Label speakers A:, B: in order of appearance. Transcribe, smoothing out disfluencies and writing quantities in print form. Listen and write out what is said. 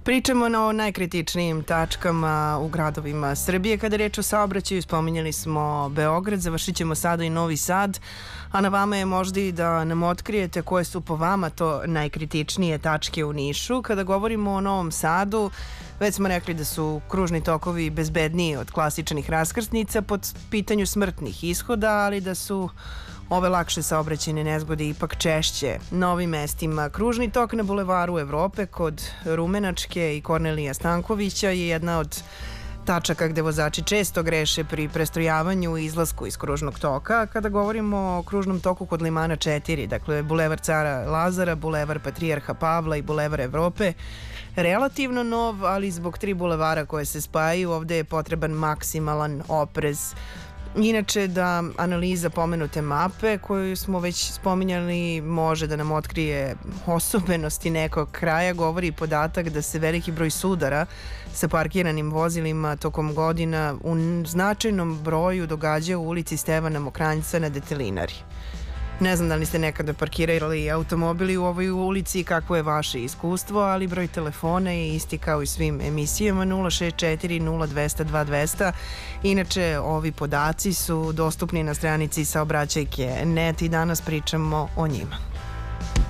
A: Pričamo o najkritičnijim tačkama u gradovima Srbije. Kada je reč o saobraćaju, spominjali smo Beograd, završit ćemo sada i Novi Sad, a na vama je možda i da nam otkrijete koje su po vama to najkritičnije tačke u Nišu. Kada govorimo o Novom Sadu, već smo rekli da su kružni tokovi bezbedniji od klasičnih raskrsnica pod pitanju smrtnih ishoda, ali da su ove lakše saobraćajne nezgode ipak češće. Na ovim mestima kružni tok na Bulevaru Evrope kod Rumenačke i Kornelija Stankovića je jedna od tačaka gde vozači često greše pri prestrojavanju i izlasku iz kružnog toka. Kada govorimo o kružnom toku kod Limana 4, dakle Bulevar Cara Lazara, Bulevar Patrijarha Pavla i Bulevar Evrope, relativno nov, ali zbog 3 bulevara koje se spajaju ovde je potreban maksimalan oprez. Inače, da analiza pomenute mape koju smo već spominjali može da nam otkrije osobenosti nekog kraja, govori podatak da se veliki broj sudara sa parkiranim vozilima tokom godina u značajnom broju događa u ulici Stevana Mokranjca na Detelinari. Ne znam da li ste nekada parkirali automobili u ovoj ulici i kakvo je vaše iskustvo, ali broj telefona je isti kao i svim emisijama 064 0200 2200. Inače, ovi podaci su dostupni na stranici Saobraćajke.net i danas pričamo o njima.